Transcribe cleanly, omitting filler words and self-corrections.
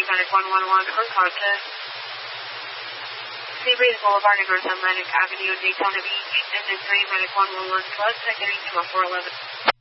Medic 111 on contact. Seabreeze Boulevard and North Atlantic Avenue, Daytona Beach. Engine 3, Medic 111 plus, second 411.